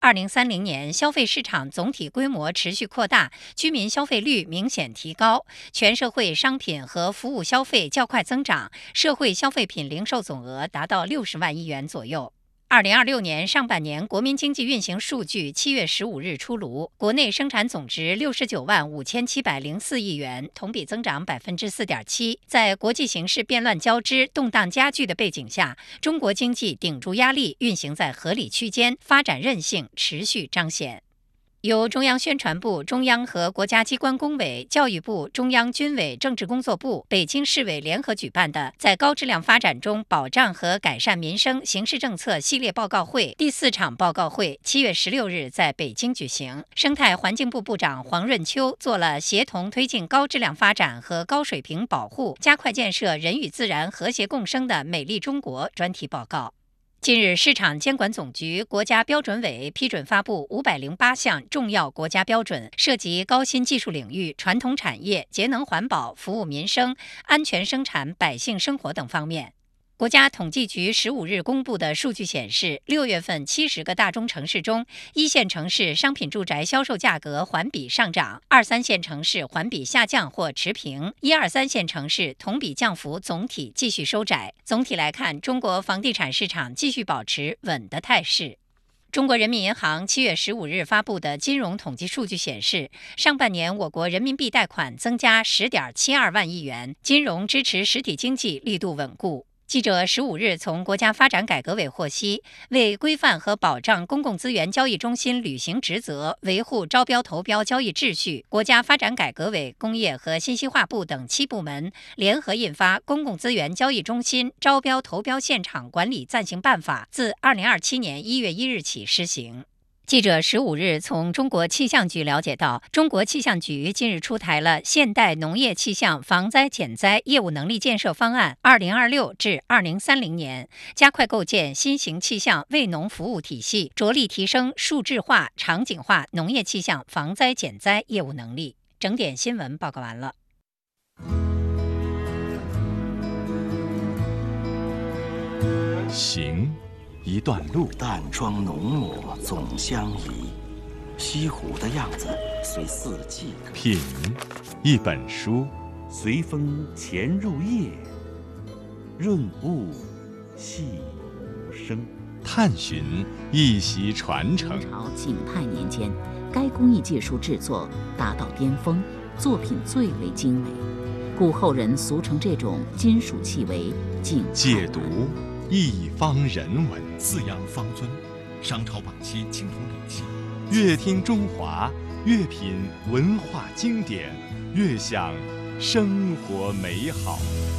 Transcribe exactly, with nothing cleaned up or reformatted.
二零三零年，消费市场总体规模持续扩大，居民消费率明显提高，全社会商品和服务消费较快增长，社会消费品零售总额达到六十万亿元左右。二零二六年上半年国民经济运行数据七月十五日出炉，国内生产总值六十九万五千七百零四亿元，同比增长百分之四点七。在国际形势变乱交织、动荡加剧的背景下，中国经济顶住压力，运行在合理区间，发展韧性持续彰显。由中央宣传部、中央和国家机关工委、教育部、中央军委政治工作部、北京市委联合举办的在高质量发展中保障和改善民生形势政策系列报告会第四场报告会，七月十六日在北京举行。生态环境部部长黄润秋做了协同推进高质量发展和高水平保护，加快建设人与自然和谐共生的美丽中国专题报告。近日，市场监管总局、国家标准委批准发布五百零八项重要国家标准，涉及高新技术领域、传统产业、节能环保、服务民生、安全生产、百姓生活等方面。国家统计局十五日公布的数据显示，六月份七十个大中城市中，一线城市商品住宅销售价格环比上涨，二三线城市环比下降或持平，一二三线城市同比降幅总体继续收窄。总体来看，中国房地产市场继续保持稳的态势。中国人民银行七月十五日发布的金融统计数据显示，上半年我国人民币贷款增加十点七二万亿元，金融支持实体经济力度稳固。记者十五日从国家发展改革委获悉，为规范和保障公共资源交易中心履行职责，维护招标投标交易秩序，国家发展改革委、工业和信息化部等七部门联合印发《公共资源交易中心招标投标现场管理暂行办法》，自二零二七年一月一日起施行。记者十五日从中国气象局了解到，中国气象局近日出台了现代农业气象防灾减灾业务能力建设方案（二零二六至二零三零年），加快构建新型气象为农服务体系，着力提升数字化、场景化农业气象防灾减灾业务能力。整点新闻报告完了。 行一段路， 淡妆浓抹总相宜，西湖的样子随四季。 品一本书， 随风潜入夜，润物细无声。 探寻一席传承。 明朝景泰年间，该工艺技术制作达到巅峰，作品最为精美，故后人俗称这种金属器为景泰。 解读一方人文， 四羊方尊，商朝晚期青铜礼器。 越听中华，越品文化经典，越享生活美好。